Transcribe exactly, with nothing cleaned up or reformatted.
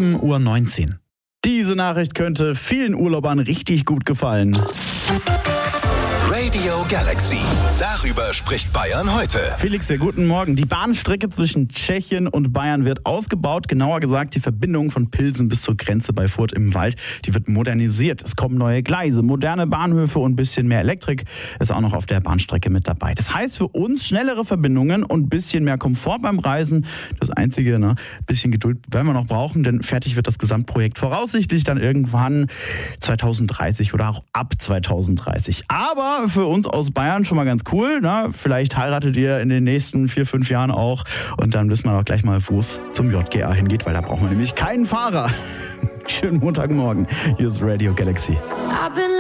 sieben Uhr neunzehn. Diese Nachricht könnte vielen Urlaubern richtig gut gefallen. Radio Galaxy. Darüber spricht Bayern heute. Felix, ja, guten Morgen. Die Bahnstrecke zwischen Tschechien und Bayern wird ausgebaut. Genauer gesagt, die Verbindung von Pilsen bis zur Grenze bei Furth im Wald, die wird modernisiert. Es kommen neue Gleise, moderne Bahnhöfe und ein bisschen mehr Elektrik ist auch noch auf der Bahnstrecke mit dabei. Das heißt für uns schnellere Verbindungen und ein bisschen mehr Komfort beim Reisen. Das Einzige, ne, ein bisschen Geduld werden wir noch brauchen, denn fertig wird das Gesamtprojekt voraussichtlich dann irgendwann zwanzig dreißig oder auch ab zwanzig dreißig. Aber für uns aus Bayern schon mal ganz cool. Ne? Vielleicht heiratet ihr in den nächsten vier, fünf Jahren auch und dann wissen wir auch gleich mal, wo es zum J G A hingeht, weil da brauchen wir nämlich keinen Fahrer. Schönen Montagmorgen. Hier ist Radio Galaxy.